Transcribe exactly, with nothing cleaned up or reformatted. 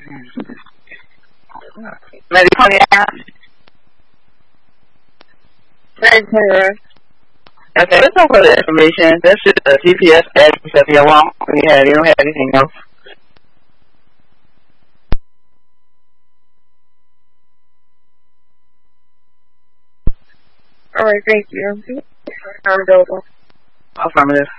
Maybe twenty-nine. thirty-two. Okay, let's go for the information. That's just a G P S address if you want. Yeah, you don't have anything else. All right, thank you. I'm available. Affirmative.